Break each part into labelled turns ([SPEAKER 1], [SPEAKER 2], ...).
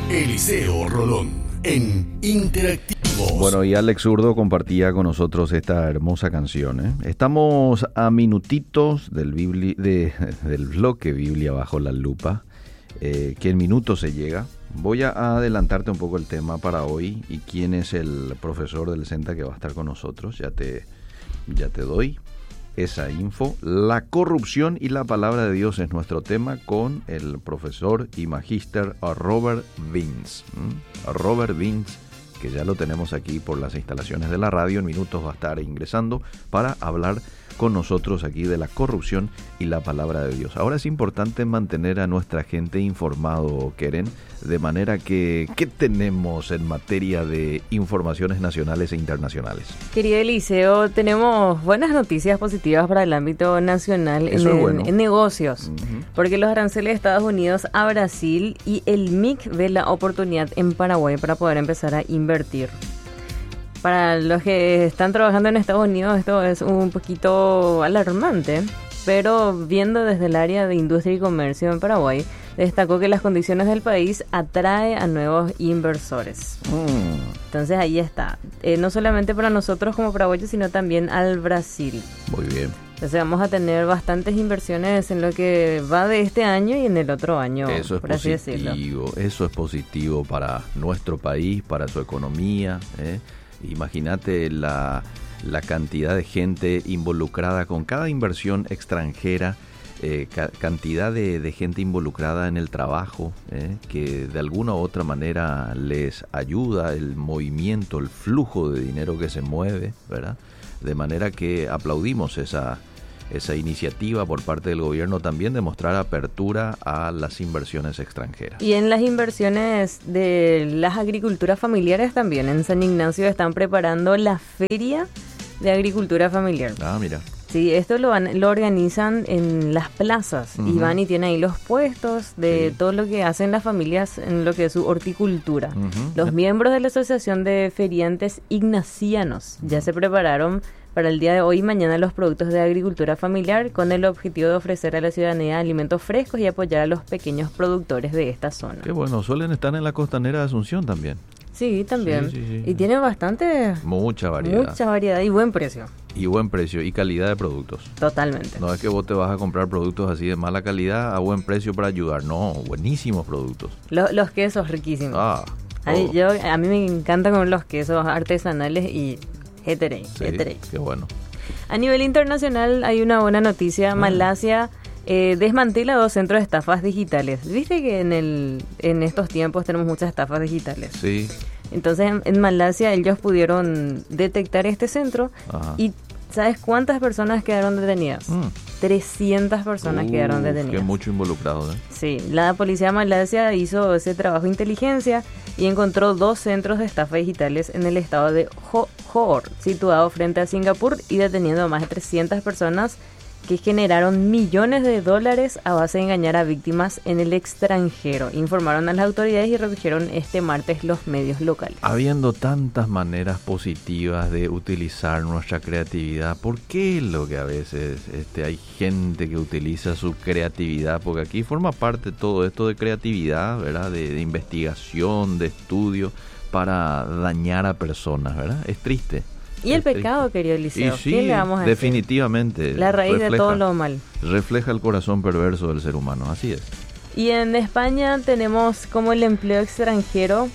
[SPEAKER 1] Eliseo Rolón en Interactivo.
[SPEAKER 2] Bueno, y Alex Zurdo compartía con nosotros esta hermosa canción, ¿eh? Estamos a minutitos del bloque Biblia bajo la lupa, que en minutos se llega. Voy a adelantarte un poco el tema para hoy y quién es el profesor del CENTA que va a estar con nosotros. Ya te doy esa info. La corrupción y la palabra de Dios es nuestro tema con el profesor y magíster Robert Vince. Robert Vince, que ya lo tenemos aquí por las instalaciones de la radio. En minutos va a estar ingresando para hablar con nosotros aquí de la corrupción y la palabra de Dios. Ahora es importante mantener a nuestra gente informado, Keren, de manera que, ¿qué tenemos en materia de informaciones nacionales e internacionales?
[SPEAKER 3] Querido Eliseo, tenemos buenas noticias positivas para el ámbito nacional en negocios, porque los aranceles de Estados Unidos a Brasil y el MIC ve la oportunidad en Paraguay para poder empezar a invertir. Para los que están trabajando en Estados Unidos esto es un poquito alarmante, pero viendo desde el área de industria y comercio en Paraguay, destacó que las condiciones del país atrae a nuevos inversores. Entonces ahí está, no solamente para nosotros como paraguayos, sino también al Brasil.
[SPEAKER 2] Muy bien.
[SPEAKER 3] Entonces vamos a tener bastantes inversiones en lo que va de este año y en el otro año.
[SPEAKER 2] Eso es
[SPEAKER 3] por así
[SPEAKER 2] positivo,
[SPEAKER 3] decirlo.
[SPEAKER 2] Eso es positivo para nuestro país, para su economía, ¿eh? Imagínate la cantidad de gente involucrada con cada inversión extranjera, cantidad de gente involucrada en el trabajo, que de alguna u otra manera les ayuda el movimiento, el flujo de dinero que se mueve, ¿verdad? De manera que aplaudimos esa iniciativa por parte del gobierno también de mostrar apertura a las inversiones extranjeras.
[SPEAKER 3] Y en las inversiones de las agriculturas familiares también, en San Ignacio están preparando la feria de agricultura familiar.
[SPEAKER 2] Ah, mira.
[SPEAKER 3] Sí, esto lo organizan en las plazas y van y tienen ahí los puestos de todo lo que hacen las familias en lo que es su horticultura. Los miembros de la Asociación de Feriantes Ignacianos ya se prepararon para el día de hoy y mañana los productos de agricultura familiar con el objetivo de ofrecer a la ciudadanía alimentos frescos y apoyar a los pequeños productores de esta zona.
[SPEAKER 2] Qué bueno, suelen estar en la costanera de Asunción también.
[SPEAKER 3] Sí, también.
[SPEAKER 2] Sí.
[SPEAKER 3] Y tienen bastante...
[SPEAKER 2] Mucha variedad
[SPEAKER 3] y buen precio.
[SPEAKER 2] Y buen precio y calidad de productos.
[SPEAKER 3] Totalmente.
[SPEAKER 2] No es que vos te vas a comprar productos así de mala calidad a buen precio para ayudar. No, buenísimos productos.
[SPEAKER 3] Los quesos riquísimos. A mí me encantan con los quesos artesanales y heterei.
[SPEAKER 2] Qué bueno.
[SPEAKER 3] A nivel internacional hay una buena noticia. Malasia desmantela 2 centros de estafas digitales. Viste que en estos tiempos tenemos muchas estafas digitales.
[SPEAKER 2] Sí.
[SPEAKER 3] Entonces en Malasia ellos pudieron detectar este centro. Y ¿sabes cuántas personas quedaron detenidas? 300 personas quedaron detenidas.
[SPEAKER 2] Que mucho involucrado, ¿eh?
[SPEAKER 3] Sí, la policía de Malasia hizo ese trabajo de inteligencia y encontró 2 centros de estafa digitales en el estado de Johor, situado frente a Singapur, y deteniendo a más de 300 personas que generaron millones de dólares a base de engañar a víctimas en el extranjero. Informaron a las autoridades y redujeron este martes los medios locales.
[SPEAKER 2] Habiendo tantas maneras positivas de utilizar nuestra creatividad, ¿por qué lo que a veces hay gente que utiliza su creatividad? Porque aquí forma parte todo esto de creatividad, ¿verdad? De investigación, de estudio, para dañar a personas, ¿verdad? Es triste.
[SPEAKER 3] Y el pecado, querido Eliseo,
[SPEAKER 2] sí,
[SPEAKER 3] ¿qué le vamos a
[SPEAKER 2] definitivamente
[SPEAKER 3] decir? La raíz de todo lo mal.
[SPEAKER 2] Refleja el corazón perverso del ser humano, así es.
[SPEAKER 3] Y en España tenemos como el empleo extranjero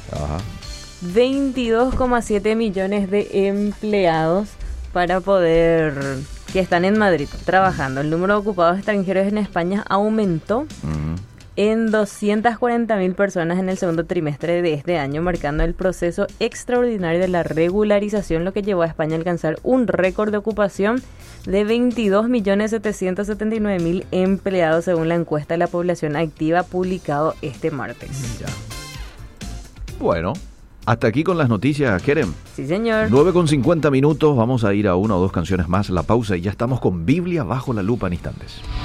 [SPEAKER 3] 22,7 millones de empleados para poder que están en Madrid trabajando. El número de ocupados extranjeros en España aumentó en 240.000 personas en el segundo trimestre de este año, marcando el proceso extraordinario de la regularización, lo que llevó a España a alcanzar un récord de ocupación de 22.779.000 empleados, según la encuesta de la población activa publicado este martes.
[SPEAKER 2] Mira. Bueno, hasta aquí con las noticias, Keren.
[SPEAKER 3] Sí, señor.
[SPEAKER 2] 9:50 minutos, vamos a ir a 1 o 2 canciones más, la pausa, y ya estamos con Biblia bajo la lupa en instantes.